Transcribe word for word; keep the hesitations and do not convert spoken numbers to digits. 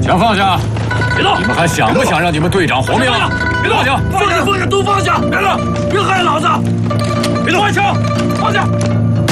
枪放下！ 别动！ 你们还想不想让你们队长活命？ 别动！ 放下！ 放下！放下！都放下！别动！别害老子！别动！放枪！放下！